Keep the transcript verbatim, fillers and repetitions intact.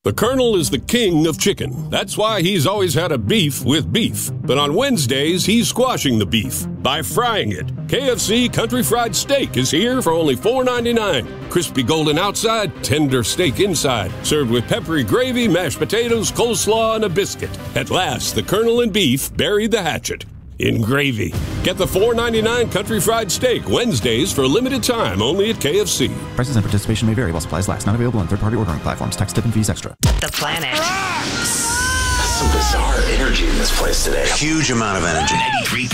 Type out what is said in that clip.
The Colonel is the king of chicken. That's why he's always had a beef with beef. But on Wednesdays, he's squashing the beef by frying it. K F C Country Fried Steak is here for only four ninety-nine. Crispy golden outside, tender steak inside. Served with peppery gravy, mashed potatoes, coleslaw, and a biscuit. At last, the Colonel and beef buried the hatchet in gravy. Get the four ninety-nine Country Fried Steak Wednesdays for a limited time only at K F C. Prices and participation may vary while supplies last. Not available on third-party ordering platforms. Tax, tip, and fees extra. The Planet. Some bizarre energy in this place today. Huge amount of energy. ninety-three